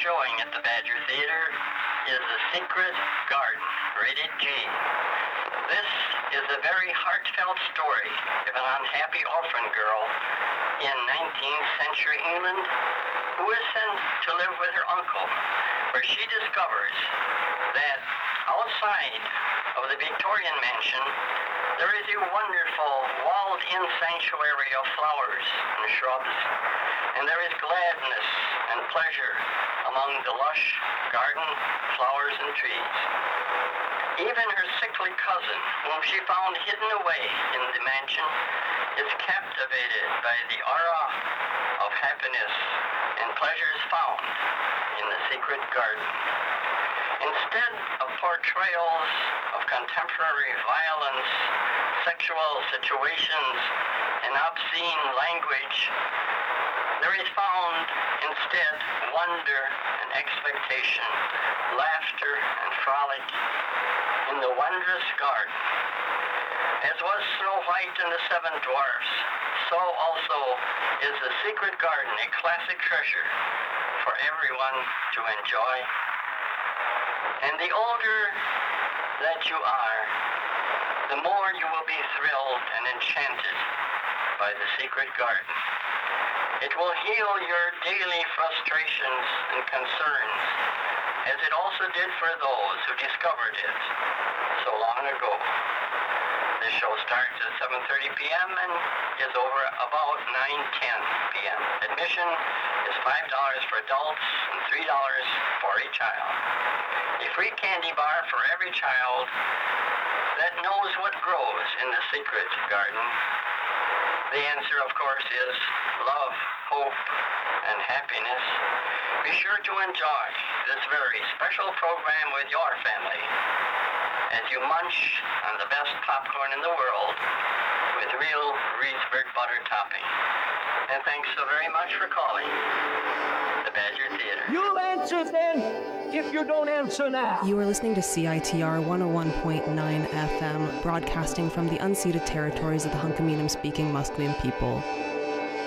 showing at the Badger Theater is The Secret Garden, rated G. This is a very heartfelt story of an unhappy orphan girl in 19th century England who is sent to live with her uncle, where she discovers that outside of the Victorian mansion there is a wonderful walled-in sanctuary of flowers and shrubs, and there is gladness and pleasure among the lush garden flowers and trees. Even her sickly cousin, whom she found hidden away in the mansion, is captivated by the aura of happiness and pleasures found in the secret garden. Instead of portrayals of contemporary violence, sexual situations, and obscene language, there is found instead wonder and expectation, laughter and frolic in the wondrous garden. As was Snow White and the Seven Dwarfs, so also is the secret garden a classic treasure for everyone to enjoy. And the older that you are, the more you will be thrilled and enchanted by the secret garden. It will heal your daily frustrations and concerns, as it also did for those who discovered it so long ago. This show starts at 7:30 p.m. and is over about 9:10 p.m. Admission is $5 for adults and $3 for a child. A free candy bar for every child that knows what grows in the secret garden. The answer, of course, is love, hope, and happiness. Be sure to enjoy this very special program with your family as you munch on the best popcorn in the world with real Reedsburg butter topping. And thanks so very much for calling the Badger Theater. You'll answer then if you don't answer now. You are listening to CITR 101.9 FM, broadcasting from the unceded territories of the Hunkaminam-speaking Musqueam people.